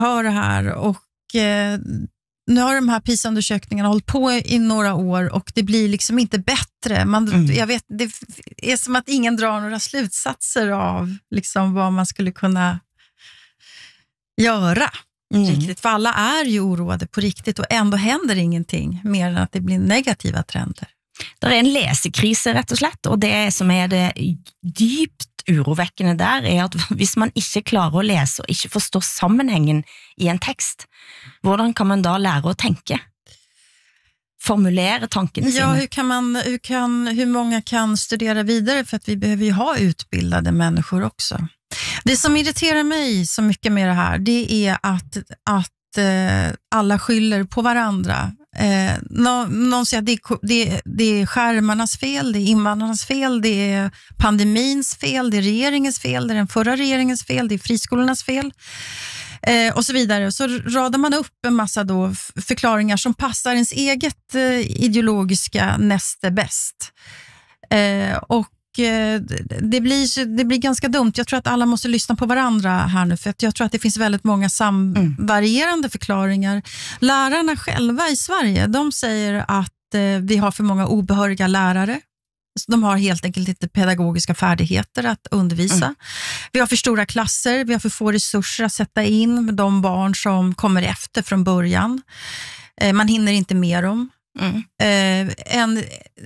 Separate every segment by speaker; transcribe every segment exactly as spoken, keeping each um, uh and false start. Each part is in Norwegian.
Speaker 1: hör det här och eh, nu har de här PISA-undersökningarna hållit på i några år och det blir liksom inte bättre. Man, mm. jag vet, det är som att ingen drar några slutsatser av liksom vad man skulle kunna göra. Mm. Riktigt, för alla är ju oroade på riktigt och ändå händer ingenting mer än att det blir negativa trender.
Speaker 2: Det är en läsekrise rätt och slett, och det som är det djupt uroväckende där är att hvis man ikke klarer å lese og ikke forstår sammenhengen i en tekst, hvordan kan man da lære å tenke? Formulera tankene
Speaker 1: ja,
Speaker 2: sine?
Speaker 1: Hur kan man, hur kan, hur många kan studera vidare, för att vi behöver ju ha utbildade människor också. Det som irriterar mig så mycket med det här, det är att, att eh, alla skyller på varandra. Eh, någon, någon säger att det, det, det är skärmarnas fel, det är invandrarnas fel, det är pandemins fel, det är regeringens fel, det är den förra regeringens fel, det är friskolornas fel. Eh, och så vidare. Så radar man upp en massa då förklaringar som passar ens eget eh, ideologiska näste bäst. Eh, och Det blir, det blir ganska dumt. Jag tror att alla måste lyssna på varandra här nu, för att jag tror att det finns väldigt många samvarierande förklaringar. Lärarna själva i Sverige, de säger att eh, vi har för många obehöriga lärare. De har helt enkelt inte pedagogiska färdigheter att undervisa. Mm. Vi har för stora klasser, vi har för få resurser att sätta in med de barn som kommer efter från början. Eh, man hinner inte med dem. Mm. Eh, en,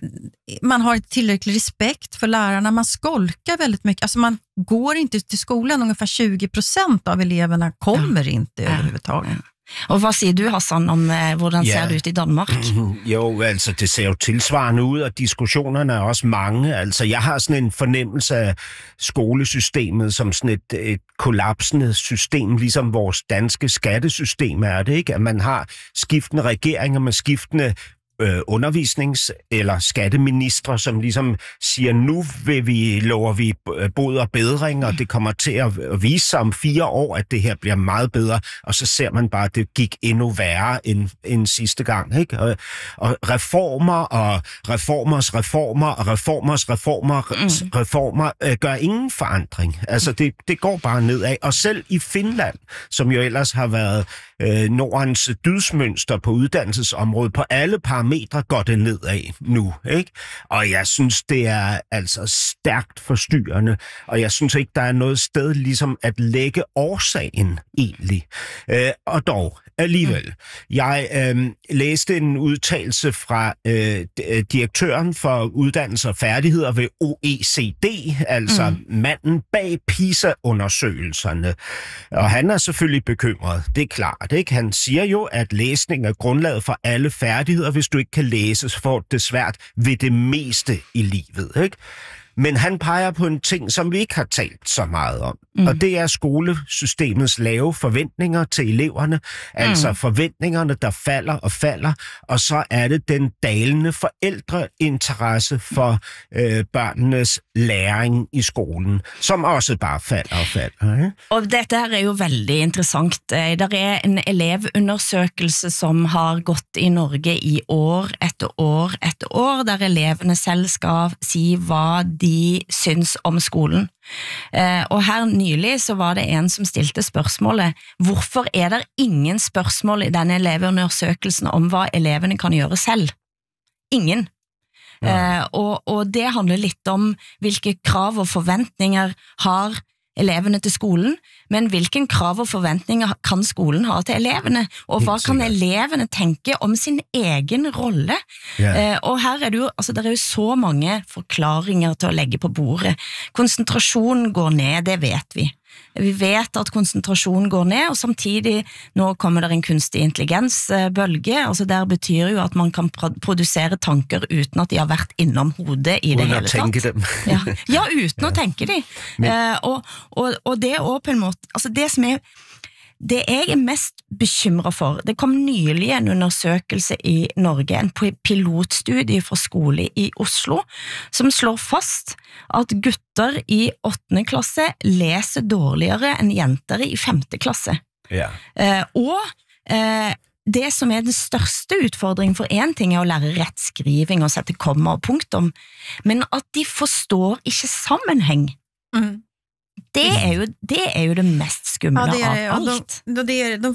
Speaker 1: man har inte tillräcklig respekt för lärarna, man skolkar väldigt mycket, alltså man går inte till skolan, ungefär tjugo procent av eleverna kommer ja. inte ja. överhuvudtaget. Ja.
Speaker 2: Og hvad siger du, Hassan, om uh, hvordan ser det ut i Danmark?
Speaker 3: Jo, altså det ser jo tilsvarende ud, og diskussionerne er også mange. Altså jeg har sådan en fornemmelse af skolesystemet som sådan et, et kollapsende system, ligesom vores danske skattesystem er det, ikke? At man har skiftende regeringer med skiftende øh, undervisnings- eller skatteministre, som ligesom siger, nu vil vi, lover vi bod og bedring, og det kommer til at vise sig om fire år, at det her bliver meget bedre, og så ser man bare, at det gik endnu værre end, end sidste gang, ikke? Og, og reformer og reformers reformer og reformers reformer mm. reformer øh, gør ingen forandring. Altså det, det går bare nedad, og selv i Finland, som jo ellers har været øh, Nordens dydsmønster på uddannelsesområdet, på alle parametre går det nedad nu, ikke? Og jeg synes, det er altså stærkt forstyrrende, og jeg synes ikke, der er noget sted ligesom at lægge årsagen egentlig. Øh, og dog, alligevel. Jeg øh, læste en udtalelse fra øh, direktøren for uddannelse og færdigheder ved O E C D, altså mm. manden bag PISA-undersøgelserne. Og han er selvfølgelig bekymret, det er klart, ikke? Han siger jo, at læsning er grundlaget for alle færdigheder. Hvis du ikke kan læse, så får du det svært ved det meste i livet, ikke? Men han peger på en ting, som vi ikke har talt så meget om. Mm. Og det er skolesystemets lave forventninger til eleverne. Altså mm. forventningerne, der falder og falder. Og så er det den dalende forældreinteresse for øh, børnenes læring i skolen, som også bare falder og falder. Ikke?
Speaker 2: Og dette her er jo veldig interessant. Der er en elevundersøkelse, som har gått i Norge i år etter år etter år, der eleverne selv skal si hva de de syns om skolen. Eh, og her nylig så var det en som stilte spørsmålet, hvorfor er der ingen spørsmål i denne elevundersøkelsen om hva eleverne kan gjøre selv? Ingen. Ja. Eh, og, og det handler litt om hvilke krav og forventninger har eleverne til skolen, men hvilken krav og forventninger kan skolen ha til elevene, og hva kan elevene tenke om sin egen rolle? Yeah. Eh, og her er det jo, altså det er jo så mange forklaringer til å legge på bordet. Konsentrasjonen går ned, det vet vi. Vi vet at konsentrasjonen går ned, og samtidig nå kommer det en kunstig intelligensbølge, altså der betyr jo at man kan produsere tanker uten at de har vært innom hodet i det hele tatt. Ja. ja, uten å tenke dem. Uh, og, og, og det er også på en måte, altså det som er, det jeg er mest bekymret for, det kom nylig en undersøkelse i Norge, en pilotstudie fra skole i Oslo, som slår fast at gutter i åttende klasse leser dårligere enn jenter i femte klasse. Ja. Eh, og eh, det som er den største utfordringen for en ting er å lære rettskriving og sette komma og punktum, men at de forstår ikke sammenheng. Mm. Det är ju det, är ju det mest skumla
Speaker 1: Ja, det är det.
Speaker 2: av
Speaker 1: Och
Speaker 2: allt.
Speaker 1: de, det är, de